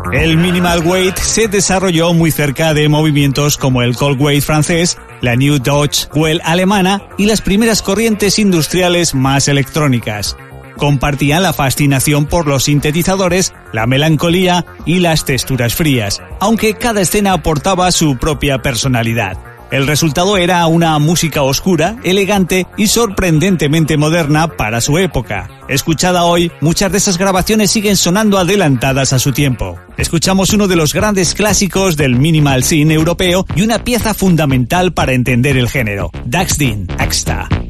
El minimal wave se desarrolló muy cerca de movimientos como el cold wave francés, la New Deutsche Welle alemana y las primeras corrientes industriales más electrónicas. Compartían la fascinación por los sintetizadores, la melancolía y las texturas frías, aunque cada escena aportaba su propia personalidad. El resultado era una música oscura, elegante y sorprendentemente moderna para su época. Escuchada hoy, muchas de esas grabaciones siguen sonando adelantadas a su tiempo. Escuchamos uno de los grandes clásicos del minimal scene europeo y una pieza fundamental para entender el género, Dagsdin Axta.